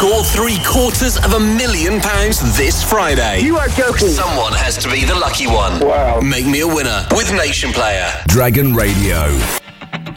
score £750,000 this Friday. You are joking. Someone has to be the lucky one. Wow. Make me a winner with Nation Player. Dragon Radio.